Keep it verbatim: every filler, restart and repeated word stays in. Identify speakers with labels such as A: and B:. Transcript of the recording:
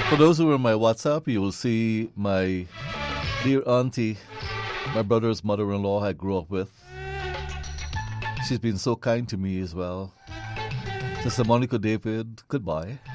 A: For those who are in my WhatsApp, you will see my dear auntie, my brother's mother-in-law I grew up with. She's been so kind to me as well. Sister Monica David, goodbye.